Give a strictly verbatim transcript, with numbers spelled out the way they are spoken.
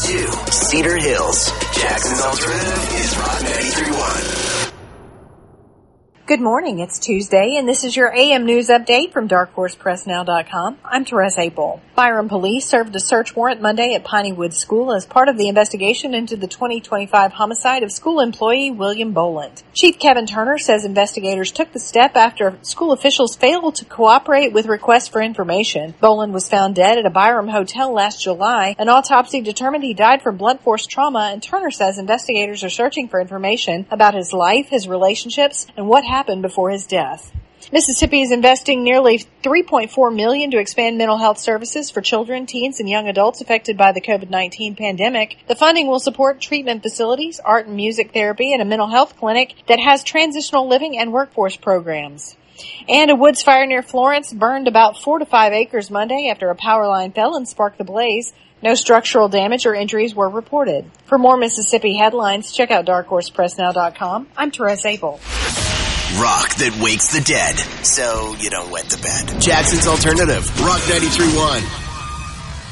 to Cedar Hills. Jackson's Alternative is Rock ninety-three point one. Good morning. It's Tuesday, and this is your A M News Update from dark horse press now dot com. I'm Therese Apel. Byram police served a search warrant Monday at Pineywood School as part of the investigation into the twenty twenty-five homicide of school employee William Boland. Chief Kevin Turner says investigators took the step after school officials failed to cooperate with requests for information. Boland was found dead at a Byram hotel last July. An autopsy determined he died from blunt force trauma, and Turner says investigators are searching for information about his life, his relationships, and what happened before his death. Mississippi is investing nearly three point four million dollars to expand mental health services for children, teens, and young adults affected by the covid nineteen pandemic. The funding will support treatment facilities, art and music therapy, and a mental health clinic that has transitional living and workforce programs. And a woods fire near Florence burned about four to five acres Monday after a power line fell and sparked the blaze. No structural damage or injuries were reported. For more Mississippi headlines, check out dark horse press now dot com. I'm Therese Apel. Rock that wakes the dead, so you don't wet the bed. Jackson's Alternative, Rock ninety-three point one.